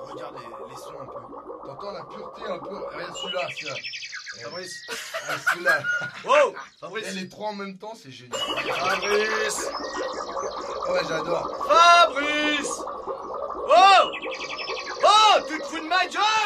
regarde les sons un peu. T'entends la pureté un peu. Regarde celui-là. Fabrice. Celui-là. Wow, Fabrice. Et les trois en même temps, c'est génial. Fabrice. Ouais, j'adore. Fabrice. Oh, oh, tu te fous de ma gueule.